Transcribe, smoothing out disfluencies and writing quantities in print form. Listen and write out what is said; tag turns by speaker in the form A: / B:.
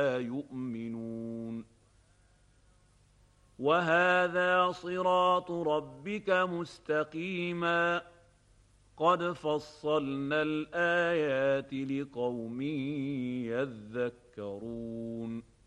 A: يؤمنون وهذا صراط ربك مستقيما قد فصلنا الآيات لقوم يذكرون